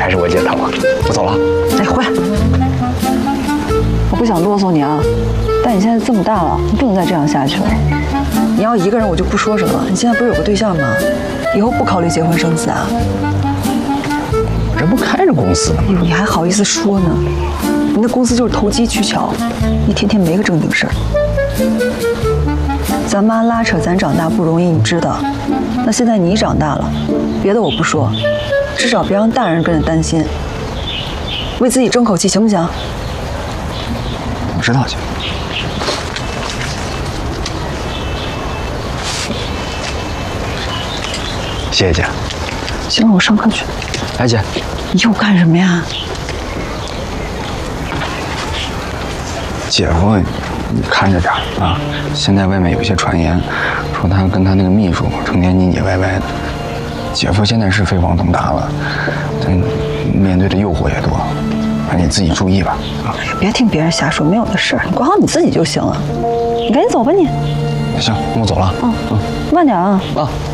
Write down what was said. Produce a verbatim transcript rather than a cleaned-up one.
还是我姐疼啊。我走了。 哎，回来！我不想啰嗦你啊，但你现在这么大了，你不能再这样下去了。你要一个人我就不说什么，你现在不是有个对象吗？以后不考虑结婚生子啊？ 我这不开着公司呢吗？ 你还好意思说呢？你的公司就是投机取巧，一天天没个正经事儿。咱妈拉扯咱长大不容易，你知道。那现在你长大了，别的我不说，至少别让大人跟着担心。为自己争口气行不行？ 我知道，姐。谢谢姐。 行了，我上课去。 哎，姐， 你又干什么呀？ 姐夫，你看着点啊！现在外面有些传言，说他跟他那个秘书成天腻腻歪歪的。姐夫现在是飞黄腾达了，但面对的诱惑也多，你自己注意吧。啊， 别听别人瞎说，没有的事儿，你管好你自己就行了。你赶紧走吧你。 行，那我走了。 嗯嗯，慢点啊。 啊。